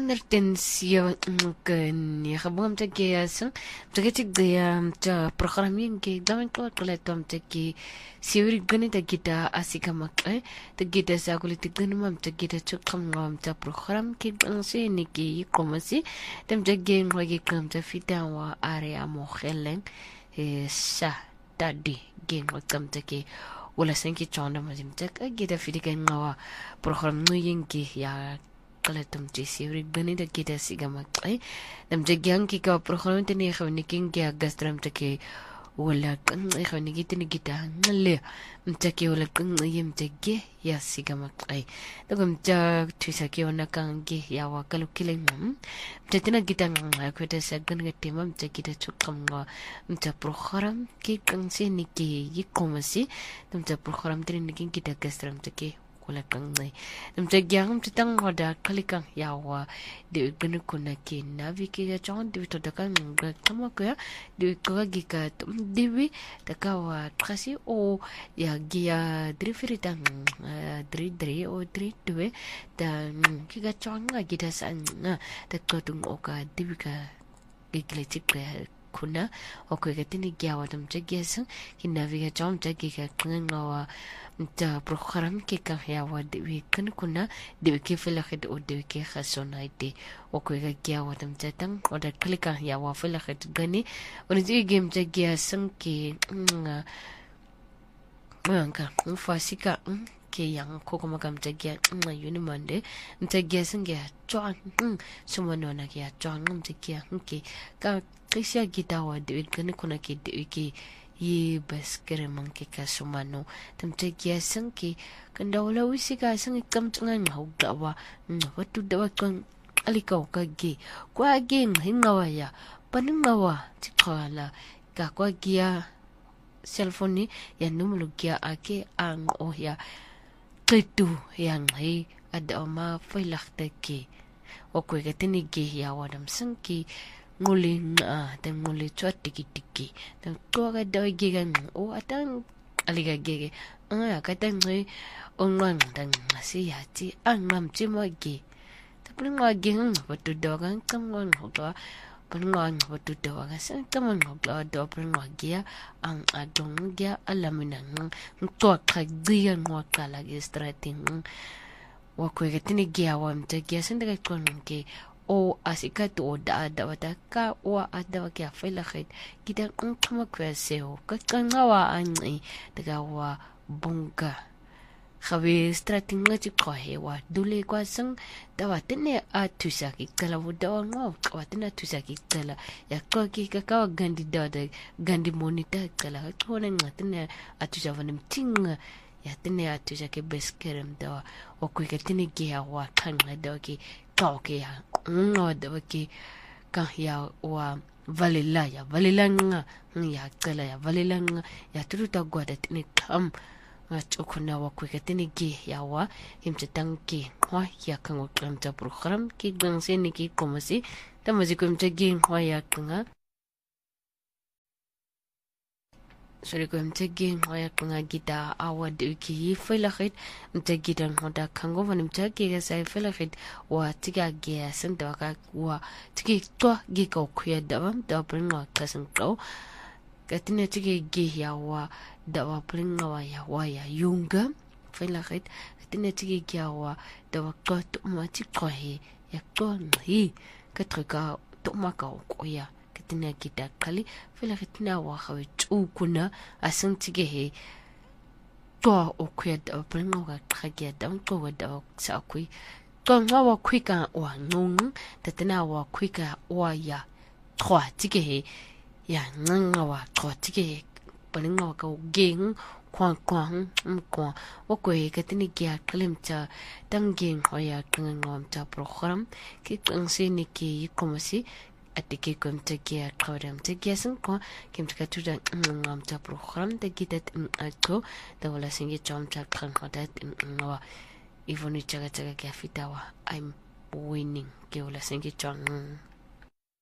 tensiyo kan ya khabam take yasan take gaya ta programming ke daman ko kletom take siwri gani ta gita asika makle ta gita sa kulit gani mam ta gita chukam ngam ta program ke anse ni ke komasi tem jage ngoge kam ta fitawa area mo khelen sa tadi gen kam take wala senki chonda mazim tak gita fitikan ngawa program no yenki ya kala tum ci siwri gani da kita siga makai nam jagyang ki ka program tani khawni king ya gastram take wala kan khawni gitini gita ngalle mtake wala kan yim take ya siga makai dagam ja twisa ki ona kan ge ya wa kalu kileng mtatina gita ngwa ko ta sagan gati mam take da chukam ngwa mta program ki kan se ni ki yikomasi mta program tani king kita gastram take wala kang nai nam jagyang tang wada kalikang yawa de gnu kuna ke navi ke ya chon de to dakan ga tama ko ya de ko gi ka dewi takawa trasi o ya gia drifiri tang dri o dri tuwe ta ki ga chon ga gi da san na ta ko tung o ka dewi ka gigletik kuna o ko ga tini gyawa dam jagyasang ki navi ga chon jagi ka ngawa ta program ke ka yawa de weekend kuna de ke fela khid o de ke khasonaite o ko ga gyawa dam jatang o da klika yawa fela khid gani on ji game jagya sang ke ka fasika ke yang ko ko magam jagya yuni mande jagya sang ya chon sumano na ya chon jagya ke ka kisya gitawa de weekend kuna ke de ke ye bas kere mangke ka sumano tam tegia sangki kandawla wisi ka sang ikam tsangan hau dawa watu dawa kan alikau ka ge kwa ge hingawa ya paningawa tikala ka kwa gia cellphone ya numlu gia ake ang o ya ketu yang hai ada ma failak teke o ko ga tini ge ya wadam sangki nguling dan nguli cuat tiki dan tua ka doi gigan o atang aliga gege kata ngai ongan dan masih hati angam cima ge tapi ngagi batu doang kamu ngoga pengang batu doang sang kamu ngoga do pengagia ang adong dia alaminang tua ka dia ngoka lagi strating wa ko ga tini gia wa mtagia sendega kon ke o asika to da wata ka wa ada wa kya fela khid kita kuma kwaseo ka kangawa ani daga wa bunga khawe strating ngati ko hewa dule kwa sang da watene atusaki kala wuda ngo watena tusaki kala ya ko ki ka gandi da gandi monita kala ko na ngatene atuja vanem tinga ya tene atusaki beskerem da o ko ka tene ge wa kan da ki ke ya no da ke ka ya wa valila nga ya kala ya valila nga ya turuta gwada tini tam chokuna wa ku ke tini ge ya wa himche tangki wa ya kan o kramta program ki gangse ni ki komasi tamazi ko himche ge wa ya kanga sorry ko mtegi ngoya kunga gita awad ki felakit mtegi dan hoda kango van mtegi ga sai felakit wa tiga ge senda ka wa tigi to ge ko kuya dawam da pringa kasan ko katina tigi ge ya wa da wa pringa wa ya yunga felakit katina tigi ge wa da wa ko to ma ti ko he ya ko hi katrika to ma ka ko ya tina kita kali fela kitina wa khawe kuna asang tige he to o kwet o pringo ga khage da ko wa da sa kui to wa kui ka wa ngung tatina wa kui ka wa ya twa tige he ya nga wa twa tige pringo ka geng kwang kwa o ko he katini kya kalimcha tangeng hoya kangom ta program ki kangse ni ki komasi atike kom takia kodam takia sang ko kim taka tuda ngam ta program takitat atko da wala singi chom ta kan hodat ngawa ivoni chaga kya fitawa I'm winning ke wala singi chom